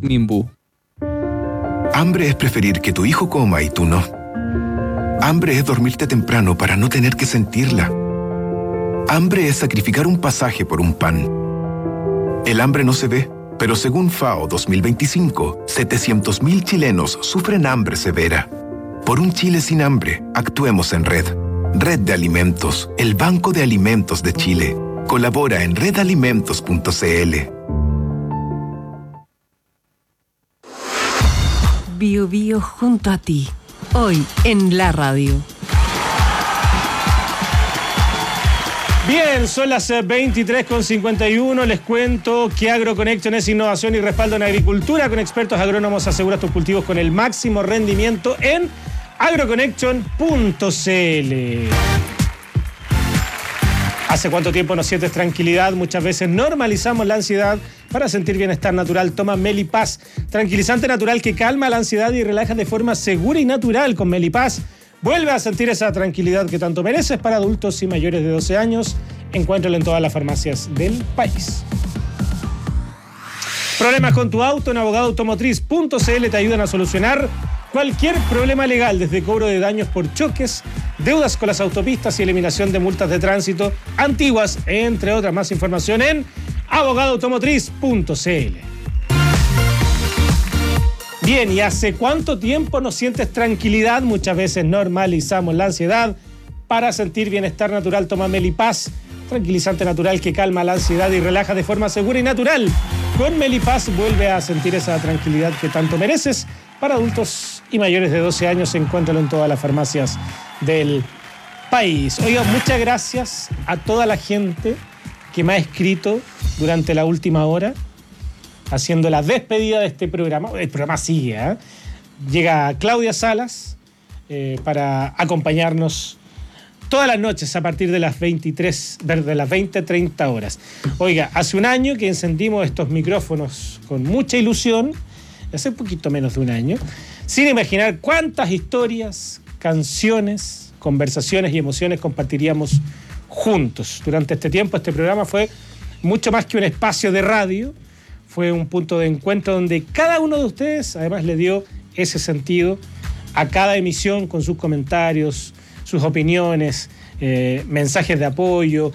Nimbú. Hambre es preferir que tu hijo coma y tú no. Hambre es dormirte temprano para no tener que sentirla. Hambre es sacrificar un pasaje por un pan. El hambre no se ve, pero según FAO 2025, 700.000 chilenos sufren hambre severa. Por un Chile sin hambre, actuemos en red. Red de Alimentos, el Banco de Alimentos de Chile. Colabora en redalimentos.cl. Bio Bio junto a ti, hoy en la radio. Bien, son las 23:51. Les cuento que AgroConnection es innovación y respaldo en agricultura. Con expertos agrónomos aseguras tus cultivos con el máximo rendimiento en agroconnection.cl. ¿Hace cuánto tiempo no sientes tranquilidad? Muchas veces normalizamos la ansiedad. Para sentir bienestar natural, toma Melipaz, tranquilizante natural que calma la ansiedad y relaja de forma segura y natural. Con Melipaz, vuelve a sentir esa tranquilidad que tanto mereces. Para adultos y mayores de 12 años. Encuéntralo en todas las farmacias del país. Problemas con tu auto, en abogadoautomotriz.cl te ayudan a solucionar cualquier problema legal, desde cobro de daños por choques, deudas con las autopistas y eliminación de multas de tránsito antiguas, entre otras. Más información en abogadoautomotriz.cl. Bien, ¿y hace cuánto tiempo no sientes tranquilidad? Muchas veces normalizamos la ansiedad. Para sentir bienestar natural, toma Melipaz, tranquilizante natural que calma la ansiedad y relaja de forma segura y natural. Con Melipaz vuelve a sentir esa tranquilidad que tanto mereces. Para adultos y mayores de 12 años, encuéntralo en todas las farmacias del país. Oiga, muchas gracias a toda la gente que me ha escrito durante la última hora, haciendo la despedida de este programa. El programa sigue, ¿eh? Llega Claudia Salas para acompañarnos todas las noches a partir de las 20:30 horas. Oiga, hace un año que encendimos estos micrófonos con mucha ilusión, hace un poquito menos de un año, sin imaginar cuántas historias, canciones, conversaciones y emociones compartiríamos juntos. Durante este tiempo, este programa fue mucho más que un espacio de radio, fue un punto de encuentro donde cada uno de ustedes además le dio ese sentido a cada emisión con sus comentarios, sus opiniones, mensajes de apoyo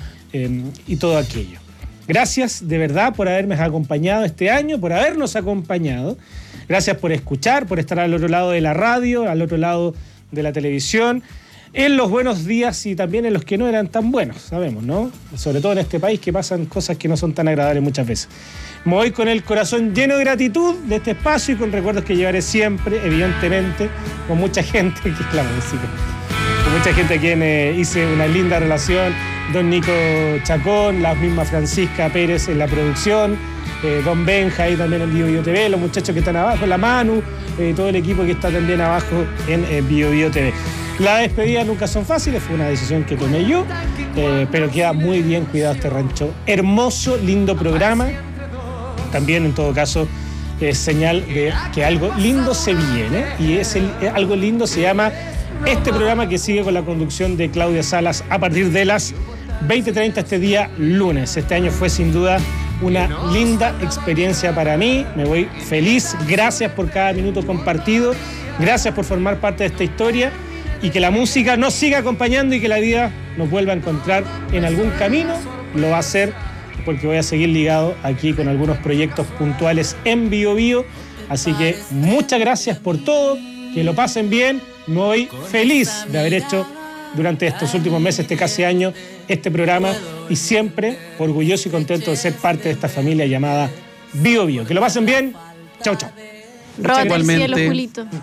y todo aquello. Gracias de verdad por haberme acompañado este año, por habernos acompañado. Gracias por escuchar, por estar al otro lado de la radio, al otro lado de la televisión, en los buenos días y también en los que no eran tan buenos, sabemos, ¿no? Sobre todo en este país que pasan cosas que no son tan agradables muchas veces. Me voy con el corazón lleno de gratitud de este espacio y con recuerdos que llevaré siempre, evidentemente, con mucha gente, que claro, sí, con mucha gente a quien hice una linda relación, don Nico Chacón, la misma Francisca Pérez en la producción, don Benja ahí también en Bio Bio TV, los muchachos que están abajo, la Manu, todo el equipo que está también abajo en Bio Bio TV. Las despedidas nunca son fáciles, fue una decisión que tomé yo, pero queda muy bien cuidado este rancho. Hermoso, lindo programa. También, en todo caso, es señal de que algo lindo se viene, y algo lindo se llama este programa que sigue con la conducción de Claudia Salas a partir de las 20:30 este día lunes. Este año fue sin duda una linda experiencia para mí, me voy feliz, gracias por cada minuto compartido, gracias por formar parte de esta historia y que la música nos siga acompañando y que la vida nos vuelva a encontrar en algún camino, lo va a hacer porque voy a seguir ligado aquí con algunos proyectos puntuales en Bio Bio, así que muchas gracias por todo, que lo pasen bien, me voy feliz de haber hecho durante estos últimos meses, este casi año, este programa y siempre orgulloso y contento de ser parte de esta familia llamada Bio Bio. Que lo pasen bien. Chau, chau. Róbate el cielo, Julito.